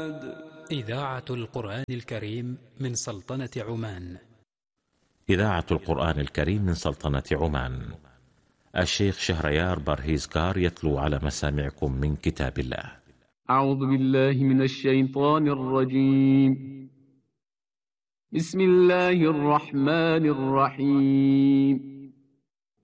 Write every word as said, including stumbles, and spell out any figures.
إذاعة القرآن الكريم من سلطنة عمان. إذاعة القرآن الكريم من سلطنة عمان. الشيخ شهريار برهيزكار يتلو على مسامعكم من كتاب الله. أعوذ بالله من الشيطان الرجيم. بسم الله الرحمن الرحيم.